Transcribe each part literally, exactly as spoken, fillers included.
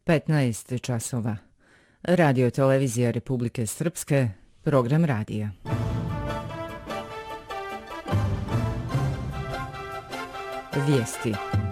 petnaest časova. Radio televizija Republike Srpske, program radija. Vijesti.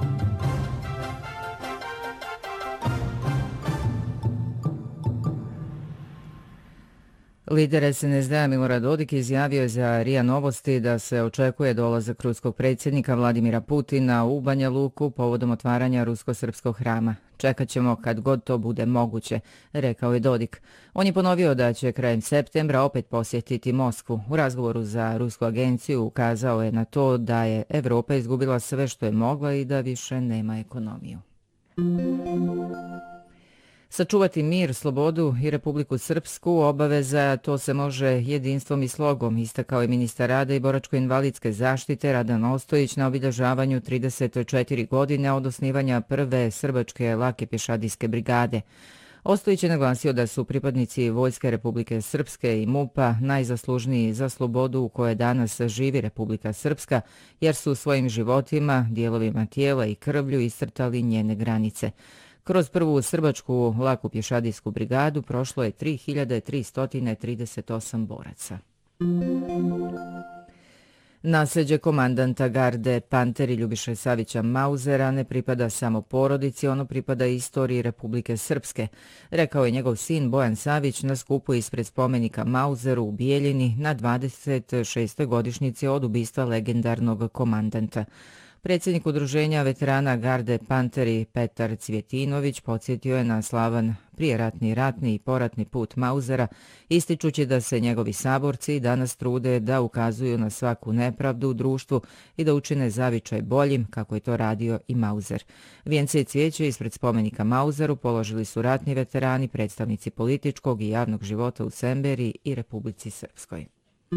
Lider es en es de-a Milorad Dodik izjavio je za R I A Novosti da se očekuje dolazak ruskog predsjednika Vladimira Putina u Banja Luku povodom otvaranja rusko-srpskog hrama. Čekat ćemo kad god to bude moguće, rekao je Dodik. On je ponovio da će krajem septembra opet posjetiti Moskvu. U razgovoru za rusku agenciju ukazao je na to da je Evropa izgubila sve što je mogla i da više nema ekonomiju. Sačuvati mir, slobodu i Republiku Srpsku obaveza, to se može jedinstvom i slogom, istakao je ministar rada i boračko-invalidske zaštite Radan Ostojić na obilježavanju trideset četiri godine od osnivanja prve srbačke lake pješadijske brigade. Ostojić je naglasio da su pripadnici Vojske Republike Srpske i MUP-a najzaslužniji za slobodu u kojoj danas živi Republika Srpska, jer su svojim životima, dijelovima tijela i krvlju iscrtali njene granice. Kroz prvu srbačku laku pješadijsku brigadu prošlo je tri hiljade tristo trideset osam boraca. Nasljeđe komandanta garde Panteri Ljubiše Savića Mauzera ne pripada samo porodici, ono pripada istoriji Republike Srpske, rekao je njegov sin Bojan Savić na skupu ispred spomenika Mauzeru u Bijeljini na dvadeset šestoj godišnjici od ubistva legendarnog komandanta. Predsjednik udruženja veterana garde Panteri Petar Cvjetinović podsjetio je na slavan prijeratni, ratni i poratni put Mauzera, ističući da se njegovi saborci danas trude da ukazuju na svaku nepravdu u društvu i da učine zavičaj boljim, kako je to radio i Mauzer. Vijence i cvijeće ispred spomenika Mauzeru položili su ratni veterani, predstavnici političkog i javnog života u Semberiji i Republici Srpskoj.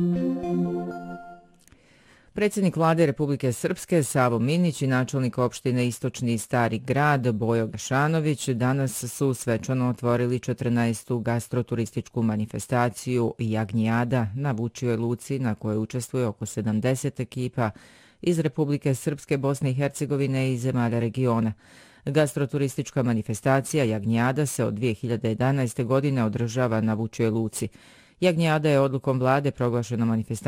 Predsjednik vlade Republike Srpske Savo Minić i načelnik opštine Istočni i Stari grad Bojo Gašanović danas su svečano otvorili četrnaestu gastroturističku manifestaciju Jagnjada na Vučijoj luci na kojoj učestvuje oko sedamdeset ekipa iz Republike Srpske, Bosne i Hercegovine i zemalja regiona. Gastroturistička manifestacija Jagnjada se od dvije hiljade jedanaeste. godine održava na Vučijoj luci. Jagnjada je odlukom vlade proglašena manifestacija